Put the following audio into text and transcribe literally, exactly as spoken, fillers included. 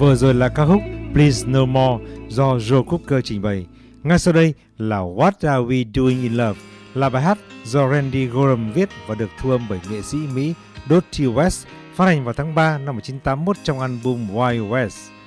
Vừa rồi là ca khúc Please No More do Joe Cocker trình bày. Ngay sau đây là What Are We Doing in Love, là bài hát do Randy Gorham viết và được thu âm bởi nghệ sĩ Mỹ Dottie West, phát hành vào tháng ba năm một nghìn chín trăm tám mươi mốt trong album Wild West.